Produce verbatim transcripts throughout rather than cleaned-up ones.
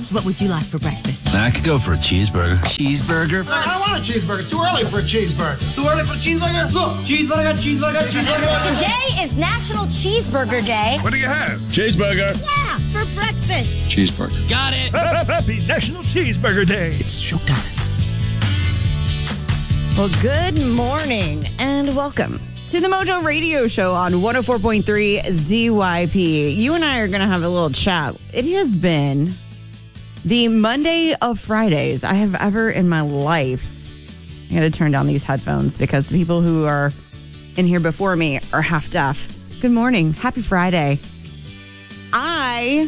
What would you like for breakfast? I could go for a cheeseburger. Cheeseburger? I don't want a cheeseburger. It's too early for a cheeseburger. Too early for a cheeseburger? Look, cheeseburger, cheeseburger, cheeseburger. Today is National Cheeseburger Day. What do you have? Cheeseburger. Yeah, for breakfast. Cheeseburger. Got it. Happy National Cheeseburger Day. It's showtime. Well, good morning and welcome to the Mojo Radio Show on one oh four point three Z Y P. You and I are going to have a little chat. It has been the Monday of Fridays I have ever in my life. I got to turn down these headphones because the people who are in here before me are half deaf. Good morning. Happy Friday. I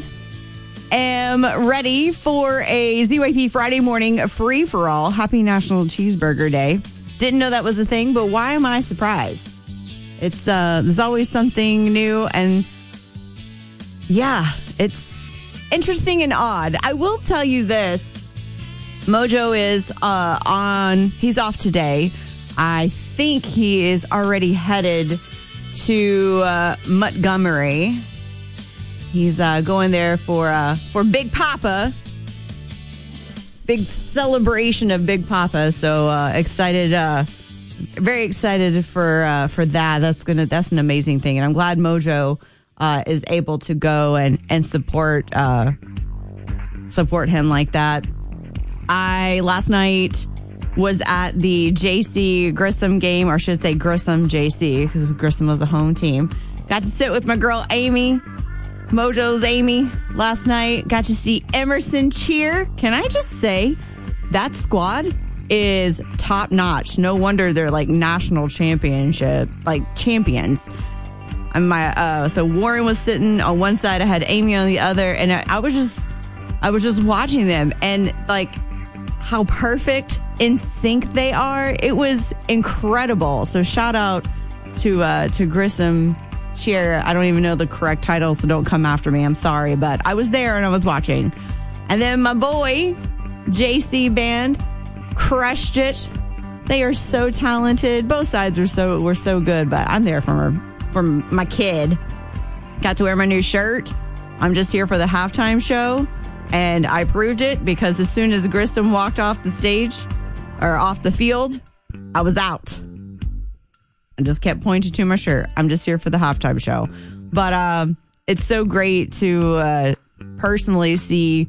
am ready for a Z Y P Friday morning free-for-all. Happy National Cheeseburger Day. Didn't know that was a thing, but why am I surprised? It's uh, there's always something new, and yeah, it's interesting and odd. I will tell you this: Mojo is uh, on. He's off today. I think he is already headed to uh, Montgomery. He's uh, going there for uh, for Big Papa. Big celebration of Big Papa. So uh, excited, uh, very excited for uh, for that. That's gonna that's an amazing thing, and I'm glad Mojo uh, is able to go and and support uh, support him like that. I last night was at the J C Grissom game, or I should say Grissom J C, because Grissom was the home team. Got to sit with my girl Amy. Mojo's Amy last night. Got to see Emerson cheer. Can I just say that squad is top notch. No wonder they're like national championship, like champions. And my uh, so Warren was sitting on one side. I had Amy on the other, and I, I was just I was just watching them and like how perfect in sync they are. It was incredible. So shout out to uh, to Grissom Cheer. I don't even know the correct title, so don't come after me. I'm sorry, but I was there and I was watching. And then my boy, J C Band, crushed it. They are so talented. Both sides are so were so good, but I'm there for for my kid. Got to wear my new shirt. I'm just here for the halftime show, and I proved it because as soon as Grissom walked off the stage or off the field, I was out. I just kept pointing to my shirt. I'm just here for the halftime show. But um, it's so great to uh, personally see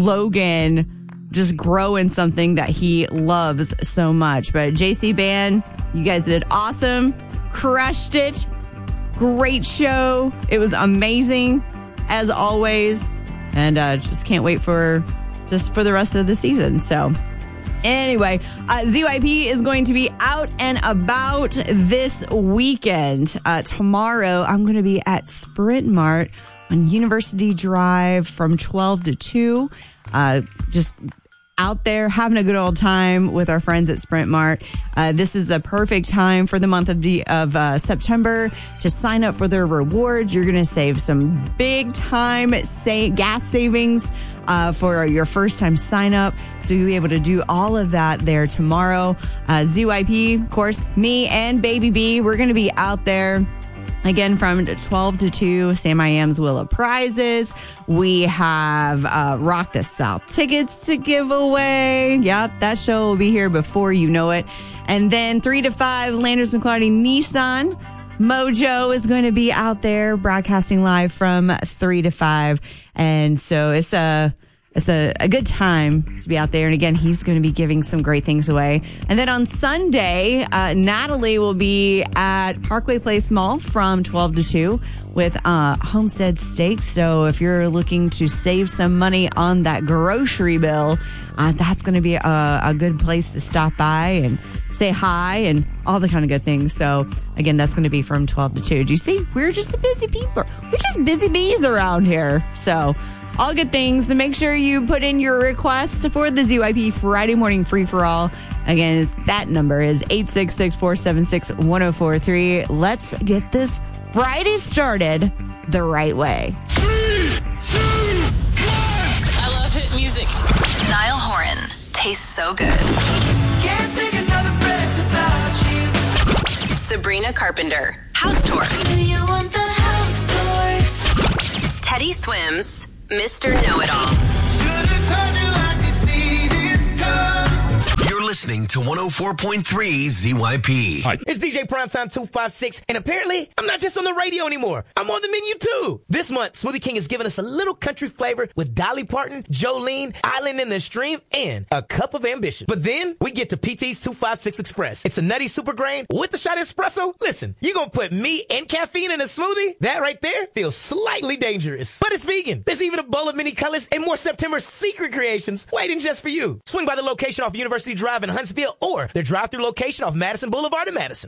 Logan just grow in something that he loves so much. But J C Band, you guys did awesome. Crushed it. Great show. It was amazing, as always. And uh, just can't wait for just for the rest of the season. So anyway, uh, Z Y P is going to be out and about this weekend. Uh, tomorrow, I'm going to be at Sprint Mart on University Drive from twelve to two. Uh, just out there having a good old time with our friends at Sprint Mart. Uh, this is the perfect time for the month of the, of uh, September to sign up for their rewards. You're going to save some big time sa- gas savings uh, for your first time sign up. So you'll be able to do all of that there tomorrow. Uh, Z Y P, of course, me and Baby B, we're going to be out there again from twelve to two. Sam I Am's Wheel of Prizes. We have uh, Rock the South tickets to give away. Yep, that show will be here before you know it. And then three to five, Landers McLarty Nissan. Mojo is going to be out there broadcasting live from three to five. And so it's a... It's a, a good time to be out there. And again, he's going to be giving some great things away. And then on Sunday, uh, Natalie will be at Parkway Place Mall from twelve to two with uh, Homestead Steaks. So if you're looking to save some money on that grocery bill, uh, that's going to be a, a good place to stop by and say hi and all the kind of good things. So again, that's going to be from twelve to two. Do you see? We're just a busy people. We're just busy bees around here. So all good things. So make sure you put in your request for the Z Y P Friday morning free for all. Again, is that number is eight six six, four seven six, one oh four three. Let's get this Friday started the right way. Three, two, one. I love hit music. Niall Horan tastes so good. Can't take another breath without you. Sabrina Carpenter, House Tour. Do you want the house tour? Teddy Swims, Mister Know-It-All. Should've listening to one oh four point three Z Y P. Hi. It's D J Primetime two five six, and apparently I'm not just on the radio anymore. I'm on the menu too. This month, Smoothie King has given us a little country flavor with Dolly Parton, Jolene, Island in the Stream, and a cup of ambition. But then we get to P T's two five six Express. It's a nutty super grain with a shot of espresso. Listen, you gonna put me and caffeine in a smoothie? That right there feels slightly dangerous. But it's vegan. There's even a bowl of mini colors and more September secret creations waiting just for you. Swing by the location off University Drive in Huntsville or their drive-thru location off Madison Boulevard in Madison.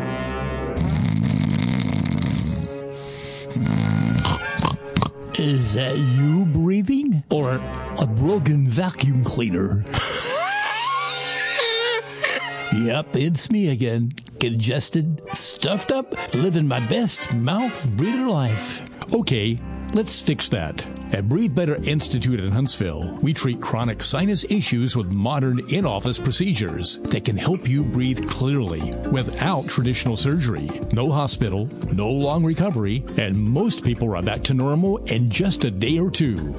Is that you breathing? Or a broken vacuum cleaner? Yep, it's me again. Congested, stuffed up, living my best mouth breather life. Okay, let's fix that. At Breathe Better Institute in Huntsville, we treat chronic sinus issues with modern in-office procedures that can help you breathe clearly without traditional surgery. No hospital, no long recovery, and most people are back to normal in just a day or two.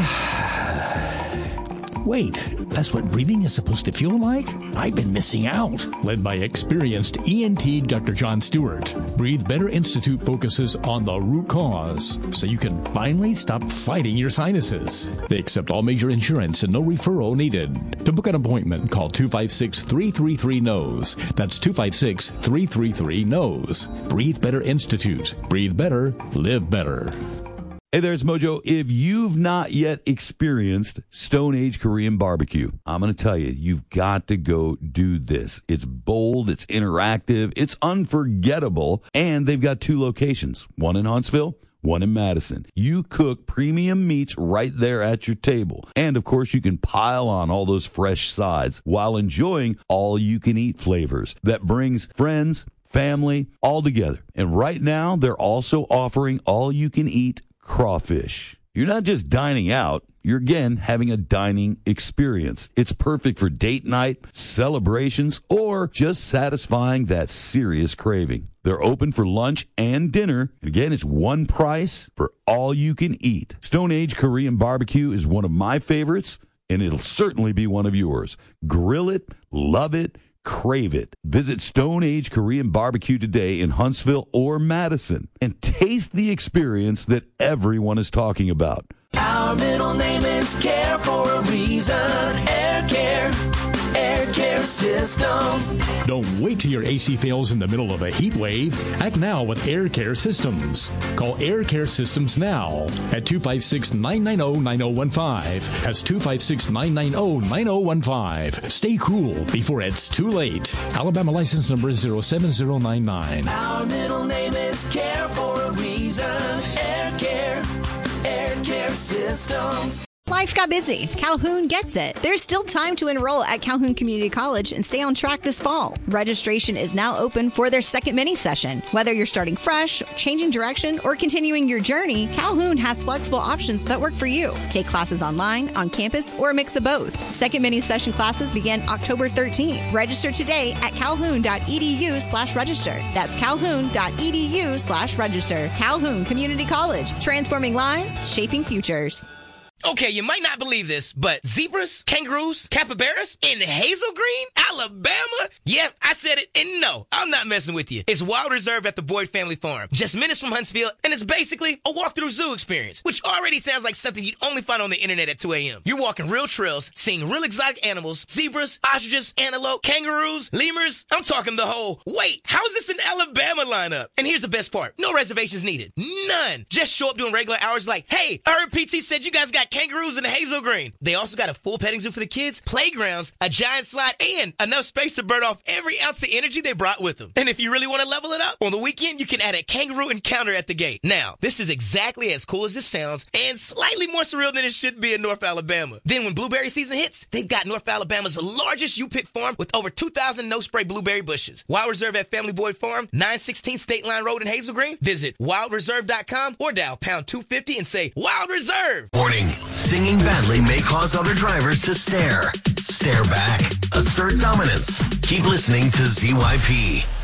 Wait, that's what breathing is supposed to feel like? I've been missing out. Led by experienced E N T Doctor John Stewart, Breathe Better Institute focuses on the root cause so you can finally stop fighting your sinuses. They accept all major insurance and no referral needed. To book an appointment, call two five six, three three three, N O S. That's two five six, three three three, N O S. Breathe Better Institute. Breathe better, live better. Hey there, it's Mojo. If you've not yet experienced Stone Age Korean barbecue, I'm going to tell you, you've got to go do this. It's bold, it's interactive, it's unforgettable, and they've got two locations, one in Huntsville, one in Madison. You cook premium meats right there at your table. And, of course, you can pile on all those fresh sides while enjoying all-you-can-eat flavors that brings friends, family, all together. And right now, they're also offering all-you-can-eat crawfish. You're not just dining out, you're again having a dining experience. It's perfect for date night, celebrations, or just satisfying that serious craving. They're open for lunch and dinner. Again, it's one price for all you can eat. Stone Age Korean barbecue is one of my favorites, and it'll certainly be one of yours. Grill it, love it, crave it. Visit Stone Age Korean Barbecue today in Huntsville or Madison and taste the experience that everyone is talking about. Our middle name is Care for a reason. Air Care. Air Care Systems. Don't wait till your A C fails in the middle of a heat wave. Act now with Air Care Systems. Call Air Care Systems now at two five six, nine nine zero, nine zero one five. That's two five six, nine nine zero, nine zero one five. Stay cool before it's too late. Alabama license number is zero seven zero nine nine. Our middle name is Care for a reason. Air Care. Air Care Systems. Life got busy. Calhoun gets it. There's still time to enroll at Calhoun Community College and stay on track this fall. Registration is now open for their second mini session. Whether you're starting fresh, changing direction, or continuing your journey, Calhoun has flexible options that work for you. Take classes online, on campus, or a mix of both. Second mini session classes begin October thirteenth. Register today at calhoun.edu slash register. That's calhoun.edu slash register. Calhoun Community College. Transforming lives, shaping futures. Okay, you might not believe this, but zebras, kangaroos, capybaras in Hazel Green, Alabama? Yeah, I said it, and no, I'm not messing with you. It's Wild Reserve at the Boyd Family Farm, just minutes from Huntsville, and it's basically a walk-through zoo experience, which already sounds like something you'd only find on the internet at two a.m. You're walking real trails, seeing real exotic animals, zebras, ostriches, antelope, kangaroos, lemurs. I'm talking the whole, wait, how is this an Alabama lineup? And here's the best part, no reservations needed, none. Just show up during regular hours like, hey, I heard P T said you guys got kangaroos in Hazel Green. They also got a full petting zoo for the kids, playgrounds, a giant slide, and enough space to burn off every ounce of energy they brought with them. And if you really want to level it up, on the weekend, you can add a kangaroo encounter at the gate. Now, this is exactly as cool as this sounds, and slightly more surreal than it should be in North Alabama. Then when blueberry season hits, they've got North Alabama's largest U-pick farm with over two thousand no-spray blueberry bushes. Wild Reserve at Family Boyd Farm, nine sixteen State Line Road in Hazel Green. Visit wild reserve dot com or dial pound two fifty and say, Wild Reserve! Warning. Singing badly may cause other drivers to stare. Stare back. Assert dominance. Keep listening to Z Y P.